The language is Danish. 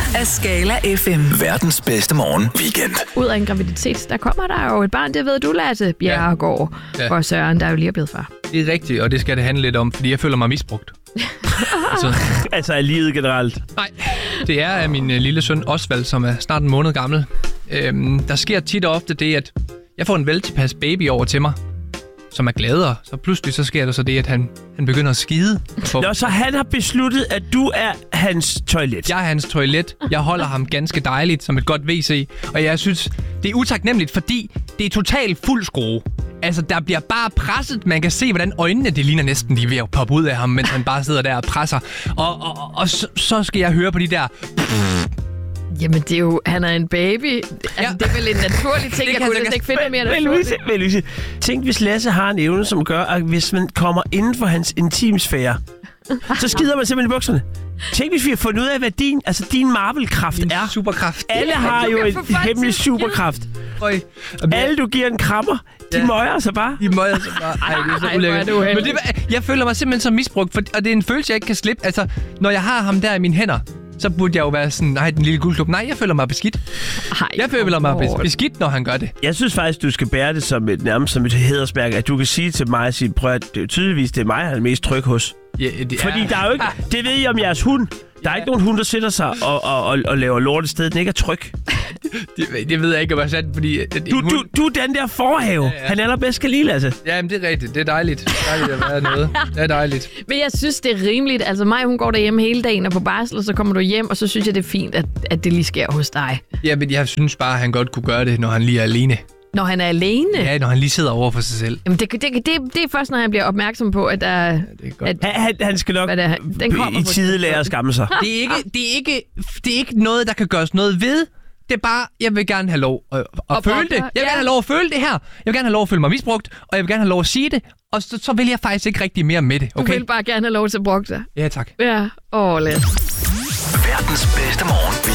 af Skala FM. Verdens bedste morgen-weekend. Ud af en graviditet, der kommer der jo et barn, det ved du, Lasse Bjerregaard. Ja. Og Søren, der er jo lige blevet far. Det er rigtigt, og det skal det handle lidt om, fordi jeg føler mig misbrugt. Altså af livet generelt? Nej, det er af min lille søn Osvald, som er snart en måned gammel. Der sker tit og ofte det, at jeg får en veltilpas baby over til mig, som er gladere. Så pludselig så sker der så det, at han begynder at skide. Nå, så han har besluttet, at du er hans toilet. Jeg er hans toilet. Jeg holder ham ganske dejligt som et godt WC. Og jeg synes, det er utaknemmeligt, fordi det er totalt fuld skrue. Altså, der bliver bare presset. Man kan se, hvordan øjnene, det ligner næsten lige ved at poppe ud af ham, mens han bare sidder der og presser. Og så skal jeg høre på de der... Jamen, det er jo, han er en baby. Altså, ja. Det er vel en naturlig ting. Jeg kunne ikke finde mere naturligt. Men Louise, tænk, hvis Lasse har en evne, som gør, at hvis man kommer inden for hans intimsfære, så skider man simpelthen i bukserne. Tænk, hvis vi har fundet ud af, hvad din Marvel-kraft er. Superkraft. Alle har jo en hemmelig superkraft. Alle, du giver en krammer, de møjer sig bare. De møjer sig bare. Ej, det er så ulækkert. Men jeg føler mig simpelthen så misbrugt, og det er en følelse, jeg ikke kan slippe. Altså, når jeg har ham der i mine hænder, så burde jeg jo være sådan, nej, den lille guldklub. Nej, jeg føler mig beskidt. Jeg føler mig beskidt, når han gør det. Jeg synes faktisk, du skal bære det som nærmest som et hædersmærke, at du kan sige til mig, prøv at tydeligvis, det er mig, han er mest tryg hos. Ja, fordi der er jo ikke, det ved I om jeres hund. Der er ikke nogen hund, der sætter sig og laver lort et sted. Den ikke er tryg. Det ved jeg ikke, om jeg er sandt, fordi... Du er den der forhave. Ja. Han allerbedst skal lide, altså. Jamen, det er rigtigt. Det er dejligt. Det er dejligt at være noget. Det er dejligt. Men jeg synes, det er rimeligt. Altså mig, hun går derhjemme hele dagen og på barsel, og så kommer du hjem, og så synes jeg, det er fint, at det lige sker hos dig. Ja, men jeg synes bare, at han godt kunne gøre det, når han lige er alene. Når han er alene? Ja, når han lige sidder over for sig selv. Jamen, det er først, når han bliver opmærksom på, at der... Ja, det er godt. Han skal nok i tide lære at skamme sig. Det er ikke noget, der kan gøres noget ved. Det er bare, jeg vil gerne have lov at føle det. Jeg vil gerne have lov at føle det her. Jeg vil gerne have lov at føle mig misbrugt, og jeg vil gerne have lov at sige det. Og så vil jeg faktisk ikke rigtig mere med det. Okay? Du vil bare gerne have lov til at bruge det. Ja, tak. Ja, Lasse. Verdens bedste morgen.